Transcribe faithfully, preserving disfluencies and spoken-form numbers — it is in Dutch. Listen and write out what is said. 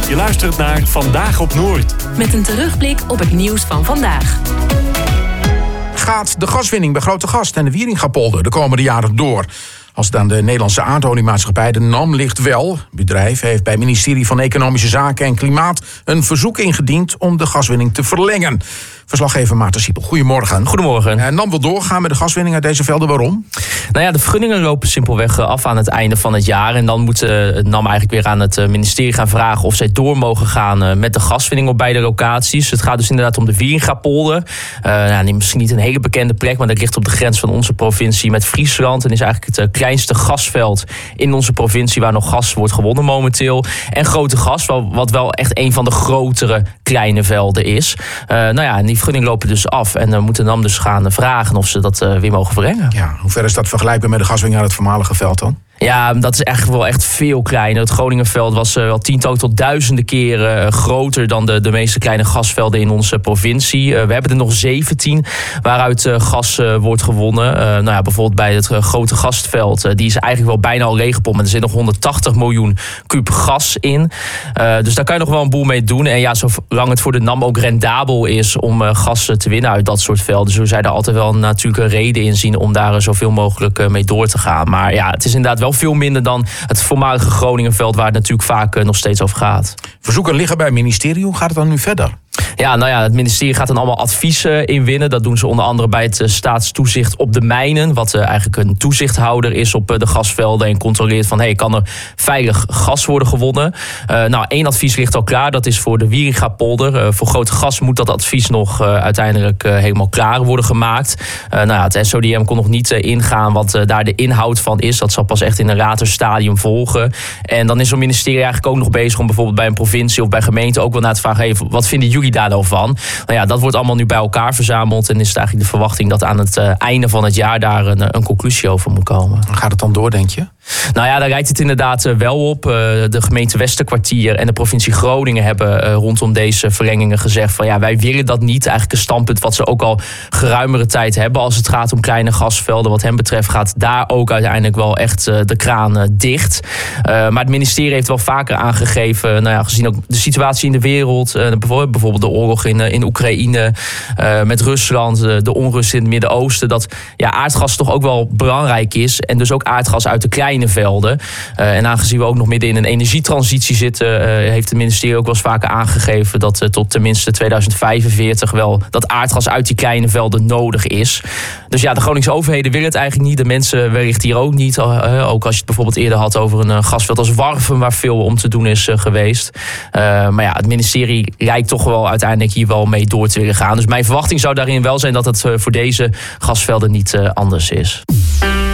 Je luistert naar Vandaag op Noord. Met een terugblik op het nieuws van vandaag. Gaat de gaswinning bij Grootegast en de Wieringa-polder de komende jaren door? Als het aan de Nederlandse aardoliemaatschappij, de N A M, ligt wel. Het bedrijf heeft bij het ministerie van Economische Zaken en Klimaat een verzoek ingediend om de gaswinning te verlengen. Verslaggever Maarten Siepel, goedemorgen. Goedemorgen. En N A M wil doorgaan met de gaswinning uit deze velden. Waarom? Nou ja, de vergunningen lopen simpelweg af aan het einde van het jaar. En dan moet het N A M eigenlijk weer aan het ministerie gaan vragen of zij door mogen gaan met de gaswinning op beide locaties. Het gaat dus inderdaad om de Wieringa-polder. Uh, nou, misschien niet een hele bekende plek, maar dat ligt op de grens van onze provincie met Friesland. En is eigenlijk het kleinste gasveld in onze provincie waar nog gas wordt gewonnen momenteel. En Grootegast, wat wel echt een van de grotere kleine velden is. Uh, nou ja, en die vergunningen lopen dus af. En dan moet de N A M dus gaan vragen of ze dat uh, weer mogen verlengen. Ja, hoe ver is dat vergelijkbaar met de gaswinning uit het voormalige veld dan? Ja, dat is echt wel echt veel kleiner. Het Groningenveld was uh, wel tientallen tot duizenden keren uh, groter dan de, de meeste kleine gasvelden in onze provincie. Uh, we hebben er nog zeventien waaruit uh, gas uh, wordt gewonnen. Uh, nou ja, bijvoorbeeld bij het uh, Grootegastveld. Uh, die is eigenlijk wel bijna al leeggepompt. Maar er zit nog honderdtachtig miljoen kuub gas in. Uh, dus daar kan je nog wel een boel mee doen. En ja, zolang het voor de N A M ook rendabel is om uh, gas te winnen uit dat soort velden, zullen zij daar altijd wel natuurlijk een reden in zien om daar uh, zoveel mogelijk uh, mee door te gaan. Maar ja, het is inderdaad wel veel minder dan het voormalige Groningenveld, waar het natuurlijk vaak uh, nog steeds over gaat. Verzoeken liggen bij het ministerie. Hoe gaat het dan nu verder? Ja, nou ja, het ministerie gaat dan allemaal adviezen inwinnen. Dat doen ze onder andere bij het uh, staatstoezicht op de mijnen, wat uh, eigenlijk een toezichthouder is op uh, de gasvelden en controleert van, hey, kan er veilig gas worden gewonnen? Uh, nou, één advies ligt al klaar. Dat is voor de Wieringa-polder. Uh, voor Grootegast moet dat advies nog uh, uiteindelijk uh, helemaal klaar worden gemaakt. Uh, nou ja, het S O D M kon nog niet uh, ingaan wat uh, daar de inhoud van is. Dat zal pas echt in een later stadium volgen. En dan is het ministerie eigenlijk ook nog bezig om bijvoorbeeld bij een provincie of bij gemeente ook wel naar te vragen, hey, wat vinden jullie daar nou van? Nou ja, dat wordt allemaal nu bij elkaar verzameld en is het eigenlijk de verwachting dat aan het uh, einde van het jaar daar een, een conclusie over moet komen. Gaat het dan door, denk je? Nou ja, daar lijkt het inderdaad uh, wel op. Uh, de gemeente Westerkwartier en de provincie Groningen hebben uh, rondom deze verlengingen gezegd van ja, wij willen dat niet. Eigenlijk een standpunt wat ze ook al geruimere tijd hebben als het gaat om kleine gasvelden. Wat hen betreft gaat daar ook uiteindelijk wel echt uh, de kraan uh, dicht. Uh, maar het ministerie heeft wel vaker aangegeven, nou ja, gezien ook de situatie in de wereld, uh, bijvoorbeeld de oorlog in, uh, in Oekraïne, uh, met Rusland, uh, de onrust in het Midden-Oosten, dat ja, aardgas toch ook wel belangrijk is. En dus ook aardgas uit de kleine velden. Uh, en aangezien we ook nog midden in een energietransitie zitten, uh, heeft het ministerie ook wel eens vaker aangegeven dat uh, tot tenminste tweeduizend vijfenveertig wel dat aardgas uit die kleine velden nodig is. Dus ja, de Groningse overheden willen het eigenlijk niet. De mensen wellicht hier ook niet. Uh, ook als je het bijvoorbeeld eerder had over een uh, gasveld als Warfum, waar veel om te doen is uh, geweest. Uh, maar ja, het ministerie lijkt toch wel uiteindelijk hier wel mee door te willen gaan. Dus mijn verwachting zou daarin wel zijn dat het uh, voor deze gasvelden niet uh, anders is.